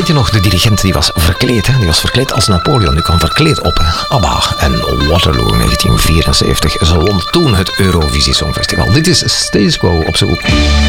Weet je nog, de dirigent die was verkleed, hè? Die was verkleed als Napoleon. Die kwam verkleed op, hè? ABBA en Waterloo 1974. Ze won toen het Eurovisie Songfestival. Dit is Status Quo op zoek.